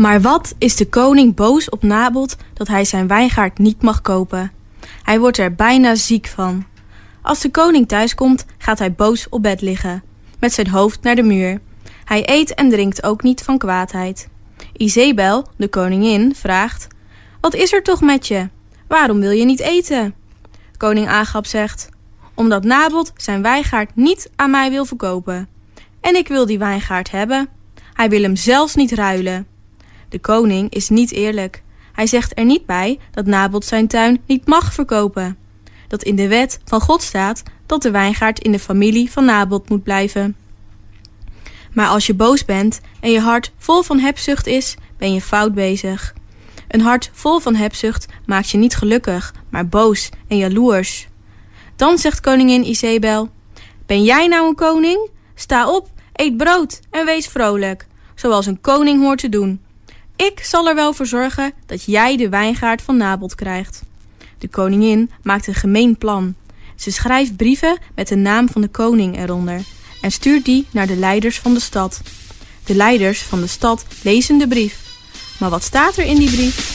Maar wat is de koning boos op Nabot dat hij zijn wijngaard niet mag kopen. Hij wordt er bijna ziek van. Als de koning thuiskomt, gaat hij boos op bed liggen, met zijn hoofd naar de muur. Hij eet en drinkt ook niet van kwaadheid. Izebel, de koningin, vraagt: Wat is er toch met je? Waarom wil je niet eten? Koning Agab zegt: Omdat Nabot zijn wijngaard niet aan mij wil verkopen. En ik wil die wijngaard hebben. Hij wil hem zelfs niet ruilen. De koning is niet eerlijk. Hij zegt er niet bij dat Nabot zijn tuin niet mag verkopen. Dat in de wet van God staat dat de wijngaard in de familie van Nabot moet blijven. Maar als je boos bent en je hart vol van hebzucht is, ben je fout bezig. Een hart vol van hebzucht maakt je niet gelukkig, maar boos en jaloers. Dan zegt koningin Izebel: Ben jij nou een koning? Sta op, eet brood en wees vrolijk, zoals een koning hoort te doen. Ik zal er wel voor zorgen dat jij de wijngaard van Nabot krijgt. De koningin maakt een gemeen plan. Ze schrijft brieven met de naam van de koning eronder en stuurt die naar de leiders van de stad. De leiders van de stad lezen de brief. Maar wat staat er in die brief?